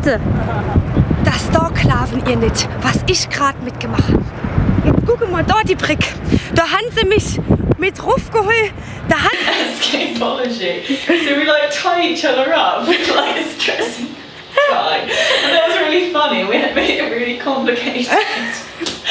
Leute, das da klaven ihr nicht, was ich gerade mitgemacht habe. Jetzt gucken wir da die Brick. Da haben sie mich mit raufgeholt. Da hat escapology. So we like tie each other up with like a stressing tie. And that was really funny. We had made it really complicated.